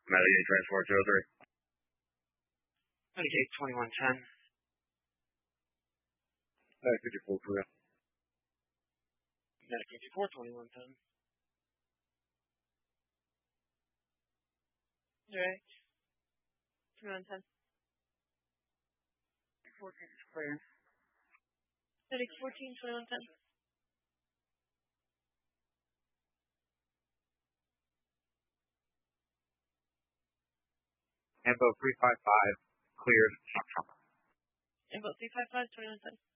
Medicaid Transport 203. Medicaid 2110. 54 clear. Medicaid 42110. Direct. 2110. 14 is clear. Medic 14, 2110. Info 355 cleared. Info 355, 2110.